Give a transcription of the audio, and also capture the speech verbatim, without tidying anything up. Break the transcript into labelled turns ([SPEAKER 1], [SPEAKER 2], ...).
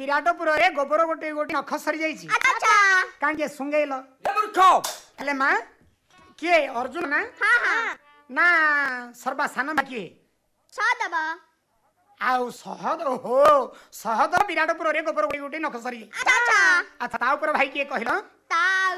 [SPEAKER 1] विराटपुर रे गोबर गोटे गोटे नख सरी जाइछि
[SPEAKER 2] अच्छा
[SPEAKER 1] कान के सुंगेल
[SPEAKER 3] ए मूर्ख
[SPEAKER 1] हेले मां के अर्जुन ना
[SPEAKER 2] हां हां
[SPEAKER 1] ना सर्वा सानंद के
[SPEAKER 2] सदब
[SPEAKER 1] आउ सहद हो सहद विराटपुर रे गोबर गोटे गोटे नख सरी
[SPEAKER 2] अच्छा
[SPEAKER 1] अच्छा ता ऊपर भाई के कहलो
[SPEAKER 2] ता